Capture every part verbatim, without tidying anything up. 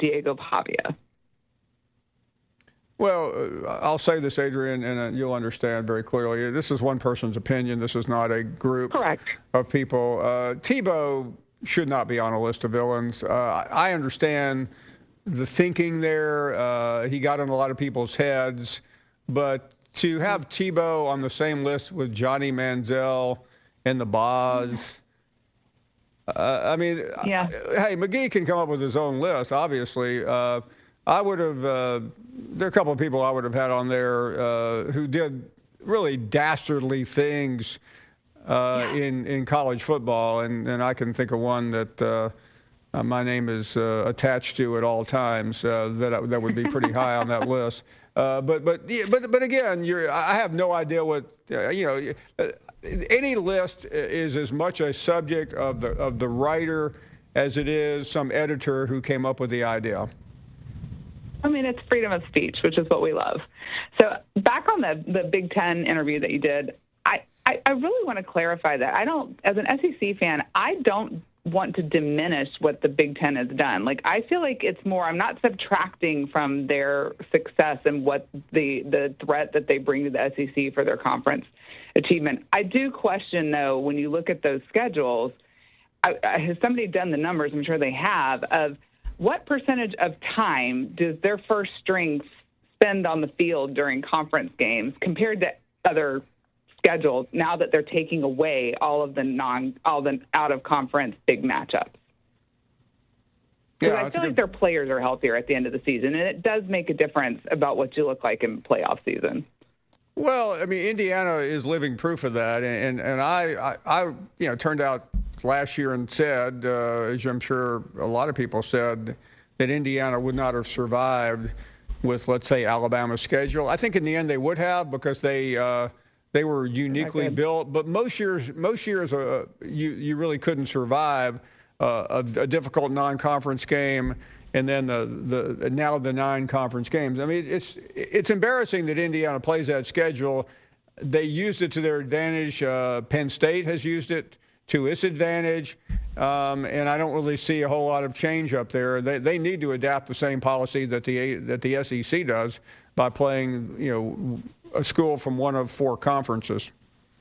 Diego Pavia? Well, uh, I'll say this, Adrian, and uh, you'll understand very clearly. This is one person's opinion. This is not a group Correct. of people. Uh, Tebow should not be on a list of villains. Uh, I understand the thinking there. Uh, he got in a lot of people's heads. But to have Tebow on the same list with Johnny Manziel and the Boz, uh, I mean, yeah. I, hey, McGee can come up with his own list, obviously. Uh, I would have, uh, there are a couple of people I would have had on there uh, who did really dastardly things uh, yeah. in, in college football, and, and I can think of one that uh, uh, my name is uh, attached to at all times uh, that, that would be pretty high on that list. Uh, but but yeah, but but again, you're, I have no idea what uh, you know. Uh, any list is as much a subject of the of the writer as it is some editor who came up with the idea. I mean, it's freedom of speech, which is what we love. So back on the, the Big Ten interview that you did, I, I, I really want to clarify that. I don't, as an S E C fan, I don't want to diminish what the Big Ten has done. Like, I feel like it's more, I'm not subtracting from their success and what the, the threat that they bring to the S E C for their conference achievement. I do question, though, when you look at those schedules, I, I, has somebody done the numbers, I'm sure they have, of what percentage of time does their first string spend on the field during conference games compared to other schedules now that they're taking away all of the non, all the out of conference big matchups? Yeah, I feel like good... their players are healthier at the end of the season, and it does make a difference about what you look like in playoff season. Well, I mean, Indiana is living proof of that, and and I, I, I you know, turned out last year and said, uh, as I'm sure a lot of people said, that Indiana would not have survived with, let's say, Alabama's schedule. I think in the end they would have because they uh, they were uniquely built. But most years, most years, uh, you you really couldn't survive uh, a, a difficult non-conference game, and then the the now the nine conference games. I mean, it's it's embarrassing that Indiana plays that schedule. They used it to their advantage. Uh, Penn State has used it to its advantage, um, and I don't really see a whole lot of change up there. They they need to adapt the same policy that the that the S E C does by playing, you know, a school from one of four conferences.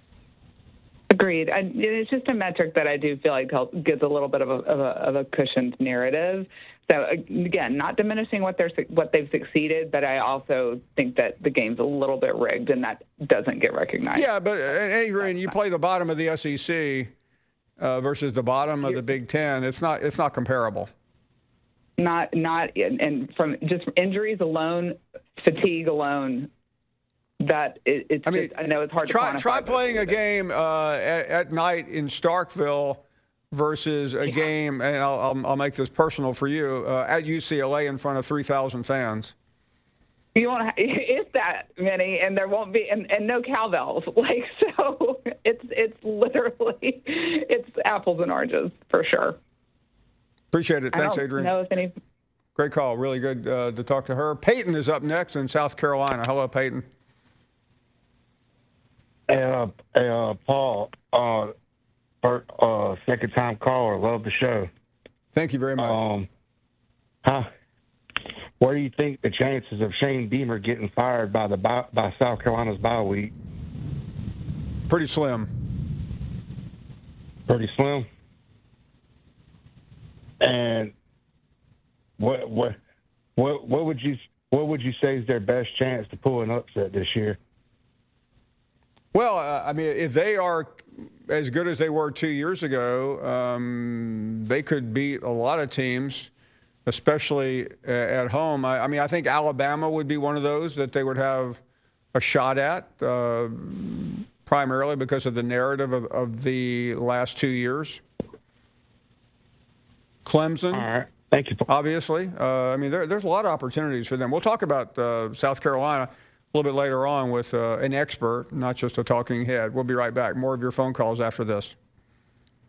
Agreed. I, it's just a metric that I do feel like helps, gives a little bit of a, of a of a cushioned narrative. So again, not diminishing what they're what they've succeeded, but I also think that the game's a little bit rigged, and that doesn't get recognized. Yeah, but Adrian, you play the bottom of the S E C. Uh, versus the bottom of the Big Ten, it's not it's not comparable. Not not and, and from just injuries alone, fatigue alone, that it, it's. I mean, just, I know it's hard try, to quantify. Try playing a game uh, at, at night in Starkville versus a yeah. game, and I'll, I'll, I'll make this personal for you, uh, at U C L A in front of three thousand fans. You won't have, it's that many, and there won't be, and, and no cowbells. Like, so it's it's literally, it's apples and oranges for sure. Appreciate it. Thanks, I don't Adrian. Know if any... Great call. Really good uh, to talk to her. Peyton is up next in South Carolina. Hello, Peyton. Hey, uh, hey uh, Paul, uh, first, uh, second time caller. Love the show. Thank you very much. Um, huh? What do you think the chances of Shane Beamer getting fired by the by, by South Carolina's bye week? Pretty slim. Pretty slim. And what what what what would you what would you say is their best chance to pull an upset this year? Well, uh, I mean, if they are as good as they were two years ago, um, they could beat a lot of teams. Especially at home. I, I mean, I think Alabama would be one of those that they would have a shot at, uh, primarily because of the narrative of, of the last two years. Clemson. All right. Thank you. Obviously. Uh, I mean, there, there's a lot of opportunities for them. We'll talk about uh, South Carolina a little bit later on with uh, an expert, not just a talking head. We'll be right back. More of your phone calls after this.